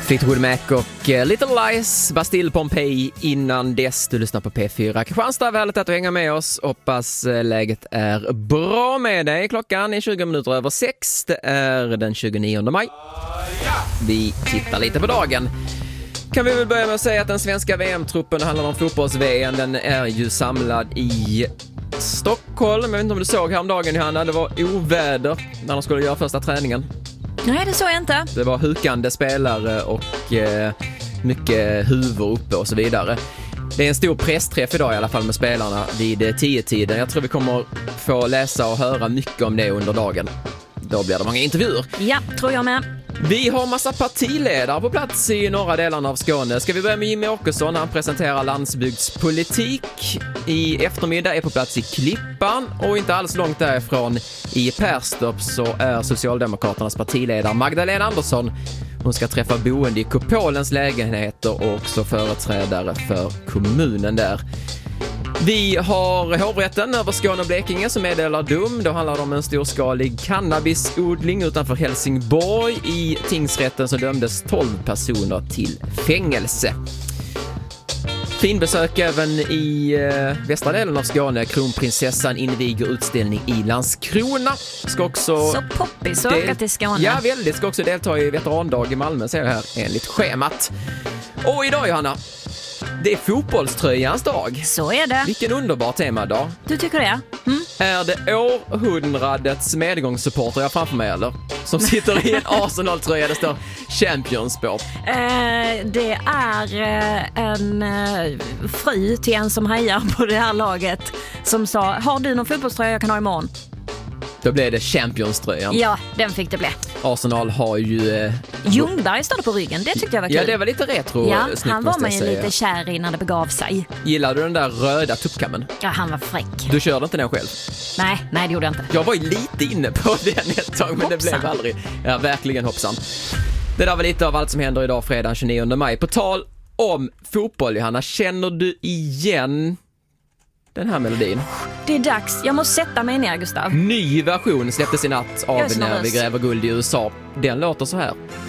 Fleetwood Mac och Little Lies, Bastille Pompeii innan dess. Du lyssnar på P4. Kristianstad, väldigt att du hänger med oss. Hoppas läget är bra med dig. Klockan är 20 minuter över 6. Det är den 29 maj. Vi tittar lite på dagen. Kan vi väl börja med att säga att den svenska VM-truppen handlar om fotbolls-VM. Den är ju samlad i Stockholm. Jag vet inte om du såg häromdagen, Johanna. Det var oväder när de skulle göra första träningen. Nej, det såg jag inte. Det var hukande spelare och mycket huvud uppe och så vidare. Det är en stor pressträff idag i alla fall med spelarna vid 10-tiden. Jag tror vi kommer få läsa och höra mycket om det under dagen. Då blir det många intervjuer. Ja, tror jag med. Vi har massa partiledare på plats i norra delarna av Skåne. Ska vi börja med Jimmy Åkesson? Han presenterar landsbygdspolitik. I eftermiddag är på plats i Klippan och inte alls långt därifrån i Perstorp så är Socialdemokraternas partiledare Magdalena Andersson. Hon ska träffa boende i Kupolens lägenheter och också företrädare för kommunen där. Vi har hovrätten över Skåne och Blekinge som meddelar dom. Då handlar det om en storskalig cannabisodling utanför Helsingborg. I tingsrätten så dömdes 12 personer till fängelse. Finbesök även i västra delen av Skåne. Kronprinsessan inviger utställning i Landskrona. Ska också så poppis att åka till Skåne. Ja, väldigt. Ska också delta i veterandag i Malmö, ser jag här enligt schemat. Och idag, Johanna, det är fotbollströjans dag. Så är det. Vilken underbar temadag. Du tycker det? Mm. Är det århundradets medgångssupporter jag framför mig, eller? Som sitter i en Arsenal-tröja, det står Champions på. Det är en fru till en som hejar på det här laget som sa, har du någon fotbollströja jag kan ha imorgon? Då blev det Champions-tröjan. Ja, den fick det bli. Arsenal har ju... Ljungberg stod på ryggen, det tyckte jag var kul. Ja, det var lite retro. Ja, snyggt, han var man ju säga. lite kär i när det begav sig. Gillar du den där röda tuppkammen? Ja, han var fräck. Du körde inte den själv? Nej, det gjorde jag inte. Jag var ju lite inne på den ett tag, men det blev aldrig. Ja, verkligen hoppsan. Det där var lite av allt som händer idag fredag 29 maj. På tal om fotboll, Johanna, känner du igen den här melodin? Det är dags. Jag måste sätta mig ner, Gustav. Ny version släpptes i natt av När vi gräver guld i USA. Den låter så här.